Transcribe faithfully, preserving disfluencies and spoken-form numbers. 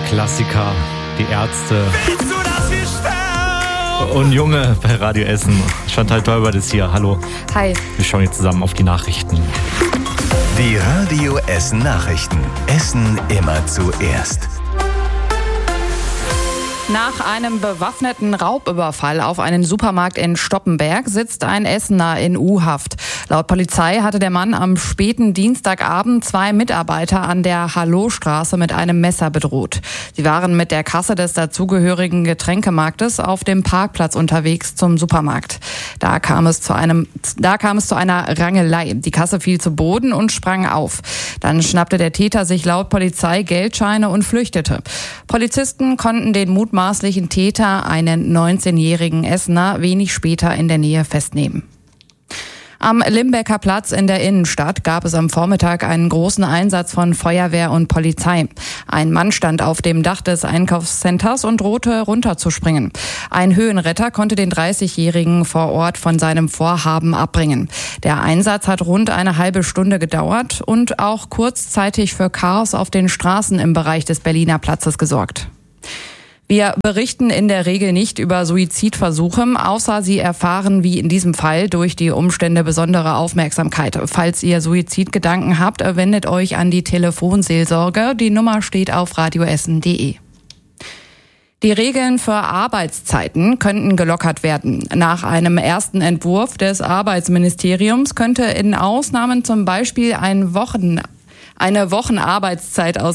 Klassiker, die Ärzte. Willst du, dass wir sterben? Und Junge bei Radio Essen. Chantal Teuber ist hier. Hallo. Hi. Wir schauen jetzt zusammen auf die Nachrichten. Die Radio Essen Nachrichten. Essen immer zuerst. Nach einem bewaffneten Raubüberfall auf einen Supermarkt in Stoppenberg sitzt ein Essener in U-Haft. Laut Polizei hatte der Mann am späten Dienstagabend zwei Mitarbeiter an der Hallowstraße mit einem Messer bedroht. Sie waren mit der Kasse des dazugehörigen Getränkemarktes auf dem Parkplatz unterwegs zum Supermarkt. Da kam es zu einem, da kam es zu einer Rangelei. Die Kasse fiel zu Boden und sprang auf. Dann schnappte der Täter sich laut Polizei Geldscheine und flüchtete. Polizisten konnten den mutmaßlichen Täter, einen neunzehnjährigen Essener, wenig später in der Nähe festnehmen. Am Limbecker Platz in der Innenstadt gab es am Vormittag einen großen Einsatz von Feuerwehr und Polizei. Ein Mann stand auf dem Dach des Einkaufscenters und drohte runterzuspringen. Ein Höhenretter konnte den dreißigjährigen vor Ort von seinem Vorhaben abbringen. Der Einsatz hat rund eine halbe Stunde gedauert und auch kurzzeitig für Chaos auf den Straßen im Bereich des Berliner Platzes gesorgt. Wir berichten in der Regel nicht über Suizidversuche, außer Sie erfahren, wie in diesem Fall, durch die Umstände besondere Aufmerksamkeit. Falls ihr Suizidgedanken habt, wendet euch an die Telefonseelsorge. Die Nummer steht auf radioessen punkt de. Die Regeln für Arbeitszeiten könnten gelockert werden. Nach einem ersten Entwurf des Arbeitsministeriums könnte in Ausnahmen zum Beispiel ein Wochen, eine Wochenarbeitszeit aus